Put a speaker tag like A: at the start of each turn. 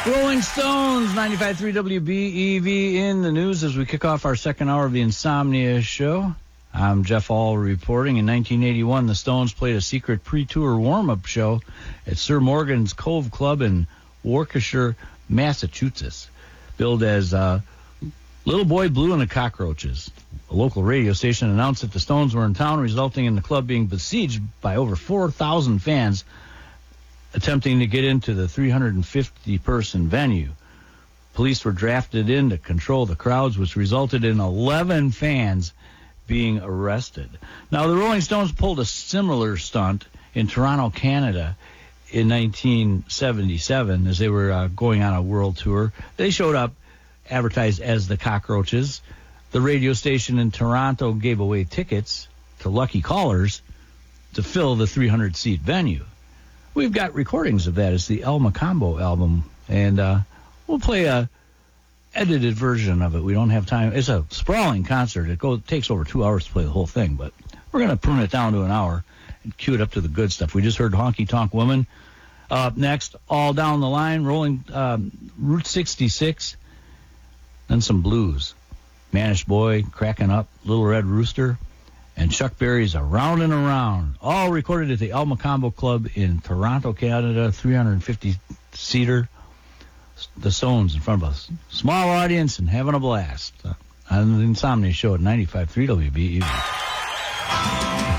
A: Rolling Stones, 95.3 WBEV in the news as we kick off our second hour of the Insomnia Show. I'm Jeff All reporting. In 1981, the Stones played a secret pre-tour warm-up show at Sir Morgan's Cove Club in Worcestershire, Massachusetts, billed as Little Boy Blue and the Cockroaches. A local radio station announced that the Stones were in town, resulting in the club being besieged by over 4,000 fans attempting to get into the 350-person venue. Police were drafted in to control the crowds, which resulted in 11 fans being arrested. Now, the Rolling Stones pulled a similar stunt in Toronto, Canada in 1977 as they were going on a world tour. They showed up advertised as the Cockroaches. The radio station in Toronto gave away tickets to lucky callers to fill the 300-seat venue. We've got recordings of that. It's the El Macambo album, and we'll play a edited version of it. We don't have time. It's a sprawling concert. It takes over 2 hours to play the whole thing, but we're going to prune it down to an hour and cue it up to the good stuff. We just heard Honky Tonk Woman. Up next, all down the line, rolling Route 66, then some blues. Manish Boy, Cracking Up, Little Red Rooster, and Chuck Berry's Around and Around, all recorded at the El Macambo Club in Toronto, Canada, 350-seater. The Stones in front of us. Small audience and having a blast on the Insomnia Show at 95.3 WBEV.